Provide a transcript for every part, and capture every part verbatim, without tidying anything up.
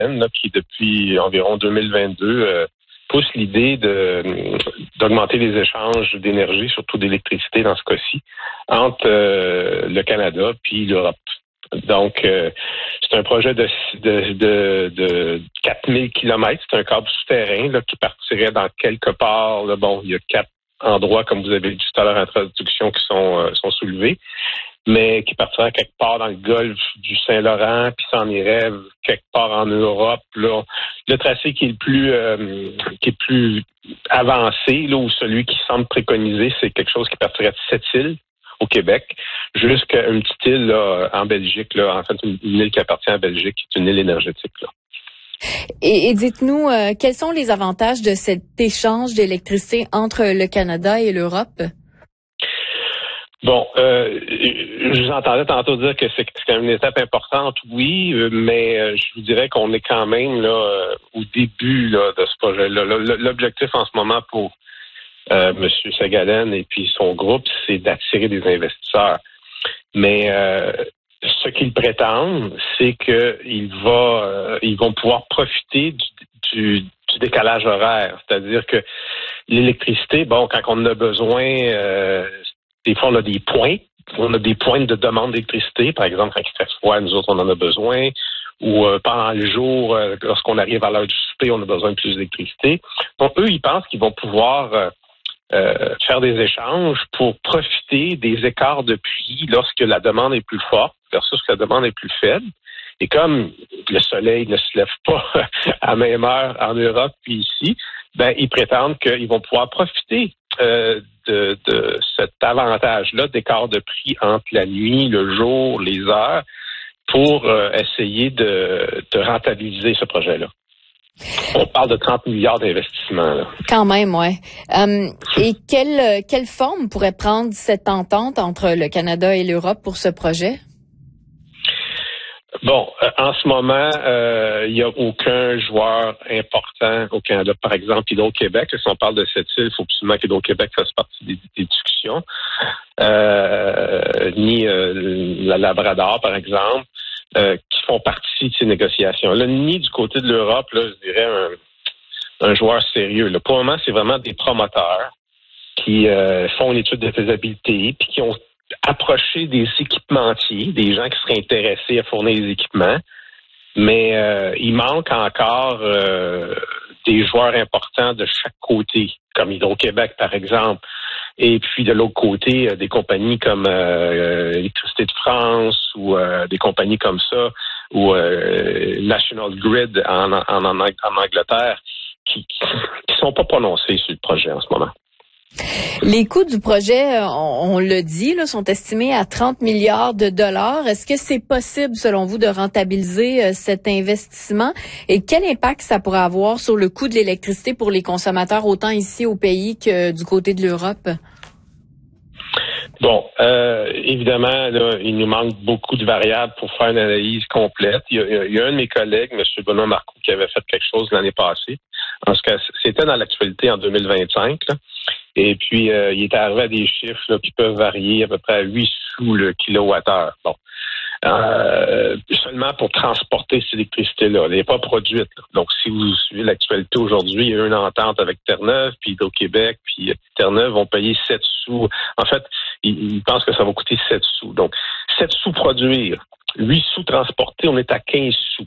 là, qui, depuis environ deux mille vingt-deux, euh, pousse l'idée de d'augmenter les échanges d'énergie, surtout d'électricité dans ce cas-ci, entre euh, le Canada puis l'Europe. Donc, euh, c'est un projet de, de, de, de quatre mille kilomètres. C'est un câble souterrain là, qui partirait dans quelque part. Là, bon, il y a quatre endroits, comme vous avez dit tout à l'heure en introduction, qui sont, euh, sont soulevés, mais qui partirait quelque part dans le golfe du Saint-Laurent, puis s'en irait quelque part en Europe. Là. Le tracé qui est le plus euh, qui est plus avancé, là, ou celui qui semble préconisé, c'est quelque chose qui partirait de Sept-Îles au Québec, jusqu'à une petite île là, en Belgique, là, en fait une, une île qui appartient à Belgique, qui est une île énergétique. Là. Et, et dites-nous, euh, quels sont les avantages de cet échange d'électricité entre le Canada et l'Europe? Bon, euh, je vous entendais tantôt dire que c'est, c'est quand même une étape importante, oui, mais euh, je vous dirais qu'on est quand même là euh, au début là, de ce projet-là. L'objectif en ce moment pour euh, M. Segalen et puis son groupe, c'est d'attirer des investisseurs. Mais euh, ce qu'ils prétendent, c'est qu'ils va, euh, ils vont pouvoir profiter du, du, du décalage horaire, c'est-à-dire que l'électricité, bon, quand on en a besoin. Euh, Des fois, on a des points. On a des points de demande d'électricité. Par exemple, quand il fait froid, nous autres, on en a besoin. Ou euh, pendant le jour, euh, lorsqu'on arrive à l'heure du souper, on a besoin de plus d'électricité. Donc, eux, ils pensent qu'ils vont pouvoir euh, euh, faire des échanges pour profiter des écarts de prix lorsque la demande est plus forte versus que la demande est plus faible. Et comme le soleil ne se lève pas à même heure en Europe puis ici, ben ils prétendent qu'ils vont pouvoir profiter euh, de, de cet avantage-là d'écart de prix entre la nuit, le jour, les heures, pour euh, essayer de, de rentabiliser ce projet-là. On parle de trente milliards d'investissements. Là. Quand même, ouais. Euh, et quelle, quelle forme pourrait prendre cette entente entre le Canada et l'Europe pour ce projet? Bon, euh, en ce moment, euh, il n'y a aucun joueur important au Canada. Par exemple, Hydro-Québec, si on parle de cette île, il faut absolument qu'Hydro-Québec fasse partie des, des discussions. Euh, ni euh, la Labrador, par exemple, euh, qui font partie de ces négociations-là. Ni du côté de l'Europe, là, je dirais un, un joueur sérieux. Là. Pour le moment, c'est vraiment des promoteurs qui euh, font une étude de faisabilité puis qui ont approcher des équipementiers, des gens qui seraient intéressés à fournir des équipements, mais euh, il manque encore euh, des joueurs importants de chaque côté, comme Hydro-Québec, par exemple, et puis de l'autre côté, euh, des compagnies comme euh, Électricité de France ou euh, des compagnies comme ça, ou euh, National Grid en, en, en, en Angleterre, qui qui sont pas prononcés sur le projet en ce moment. Les coûts du projet, on, on le dit, là, sont estimés à trente milliards de dollars. Est-ce que c'est possible, selon vous, de rentabiliser euh, cet investissement? Et quel impact ça pourrait avoir sur le coût de l'électricité pour les consommateurs, autant ici au pays que du côté de l'Europe? Bon, euh, évidemment, là, il nous manque beaucoup de variables pour faire une analyse complète. Il y a, il y a un de mes collègues, M. Benoît Marcoux, qui avait fait quelque chose l'année passée. En tout cas, c'était dans l'actualité en deux mille vingt-cinq. Là. Et puis, euh, il est arrivé à des chiffres là, qui peuvent varier à peu près à huit sous le kilowattheure. Bon. Euh, seulement pour transporter cette électricité-là. Elle n'est pas produite. Là. Donc, si vous suivez l'actualité aujourd'hui, il y a eu une entente avec Terre-Neuve, puis Hydro-Québec, puis Terre-Neuve vont payer sept sous. En fait, ils, ils pensent que ça va coûter sept sous. Donc, sept sous produire, huit sous transporter, on est à quinze sous.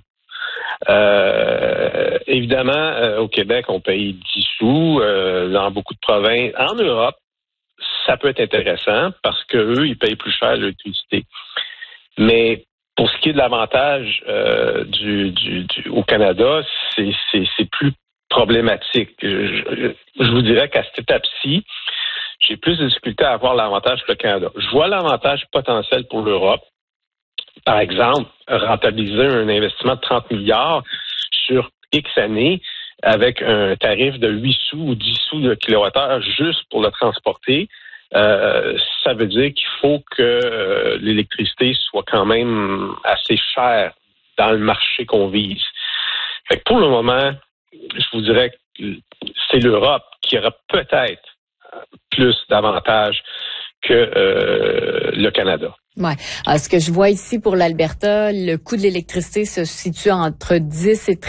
Euh, évidemment, euh, au Québec, on paye dix sous. Euh, dans beaucoup de provinces. En Europe, ça peut être intéressant parce que eux, ils payent plus cher l'électricité. Mais pour ce qui est de l'avantage euh, du, du, du au Canada, c'est, c'est, c'est plus problématique. Je, je, je vous dirais qu'à cette étape-ci, j'ai plus de difficultés à avoir l'avantage pour le Canada. Je vois l'avantage potentiel pour l'Europe. Par exemple, rentabiliser un investissement de trente milliards sur X années avec un tarif de huit sous ou dix sous de kilowattheure juste pour le transporter. Euh, ça veut dire qu'il faut que euh, l'électricité soit quand même assez chère dans le marché qu'on vise. Fait que pour le moment, je vous dirais que c'est l'Europe qui aura peut-être plus d'avantages que euh, le Canada. Ouais. Alors, ce que je vois ici pour l'Alberta, le coût de l'électricité se situe entre dix et